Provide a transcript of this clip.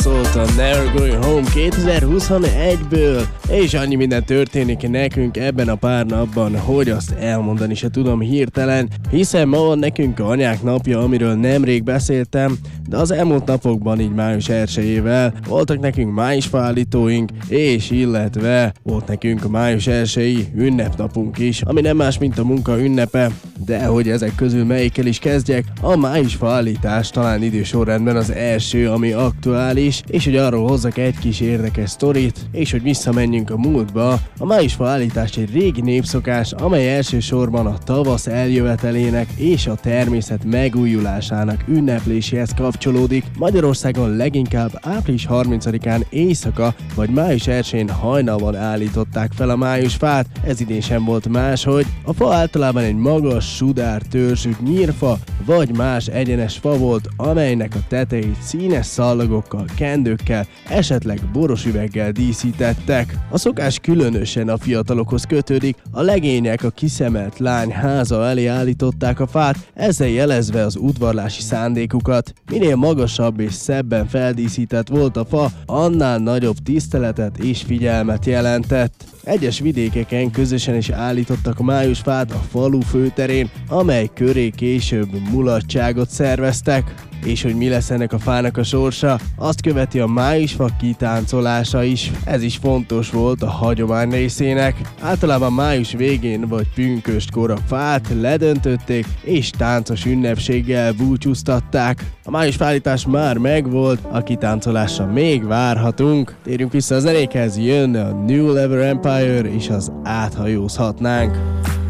szólt a Never Going Home 2021-ből, és annyi minden történik nekünk ebben a pár napban, hogy azt elmondani se tudom hirtelen, hiszen ma van nekünk anyák napja, amiről nemrég beszéltem, de az elmúlt napokban, így május 1-ével voltak nekünk májusfaállítóink, és illetve volt nekünk a május 1-i ünnepnapunk is, ami nem más, mint a munka ünnepe, de hogy ezek közül melyikkel is kezdjek, a májusfaállítás talán idősorrendben az első, ami aktuális, és hogy arról hozzak egy kis érdekes sztorit, és hogy visszamenjünk a múltba. A májusfaállítás egy régi népszokás, amely elsősorban a tavasz eljövetelének és a természet megújulásának ünnepléséhez kapcsolódik. Magyarországon leginkább április 30-án éjszaka vagy május 1-én hajnalban állították fel a májusfát, ez idén sem volt máshogy. A fa általában egy magas, sudár törzsű nyírfa vagy más egyenes fa volt, amelynek a tetejét színes szallagokkal, kendőkkel, esetleg boros üveggel díszítettek. A szokás különösen a fiatalokhoz kötődik, a legények a kiszemelt lány háza elé állították a fát, ezzel jelezve az udvarlási szándékukat. Minél magasabb és szebben feldíszített volt a fa, annál nagyobb tiszteletet és figyelmet jelentett. Egyes vidékeken közösen is állítottak a májusfát a falu főterén, amely köré később mulatságot szerveztek. És hogy mi lesz ennek a fának a sorsa, azt követi a májusfa kitáncolása is. Ez is fontos volt a hagyomány részének. Általában május végén vagy pünköstkor a fát ledöntötték és táncos ünnepséggel búcsúztatták. A májusfállítás már megvolt, a kitáncolásra még várhatunk. Térjünk vissza a zenékhez, jön a New Level Empire és az áthajózhatnánk.